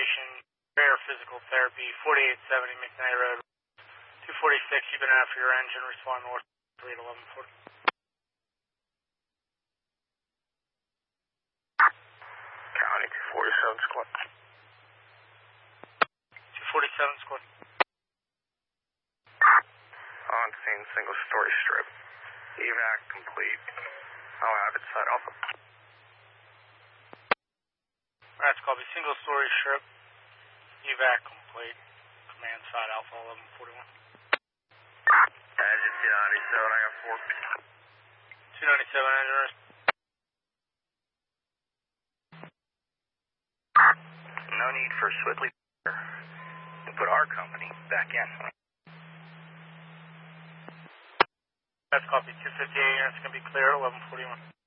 location, rare physical therapy, 4870 McKnight Road, 246, you've been out for your engine, respond north, 3 at 1140. County 247 squad. 247 squad. On scene, single story strip. Evac complete. I'll have it side alpha. That's copy, single story strip, evac complete, command side alpha 1141. Engine 297, I got 4. 297 engine rest. No need for Swiftly to put our company back in. That's copy, 258 units can be clear at 1141.